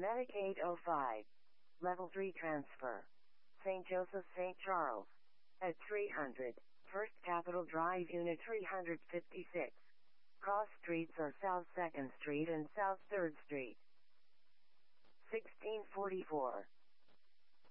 Medic 805. Level 3 transfer. St. Joseph St. Charles. At 300. First Capitol Drive Unit 356. Cross streets are South 2nd Street and South 3rd Street. 1644.